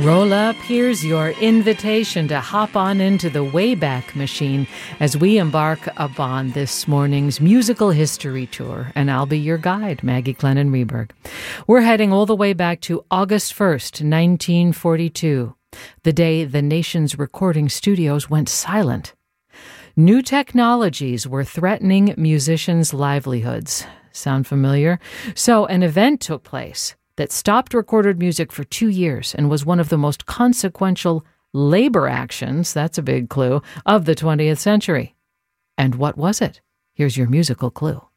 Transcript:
Roll up, here's your invitation to hop on into the Wayback Machine as we embark upon this morning's musical history tour, and I'll be your guide, Maggie Glennon Reberg. We're heading all the way back to August 1st, 1942, the day the nation's recording studios went silent. New technologies were threatening musicians' livelihoods. Sound familiar? So an event took place that stopped recorded music for 2 years and was one of the most consequential labor actions, that's a big clue, of the 20th century. And what was it? Here's your musical clue.